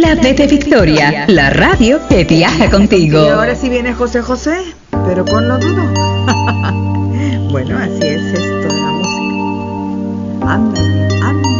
La V de Victoria, la radio que viaja contigo. Y ahora sí viene José José, pero con lo duro. Bueno, así es esto de la música. Anda.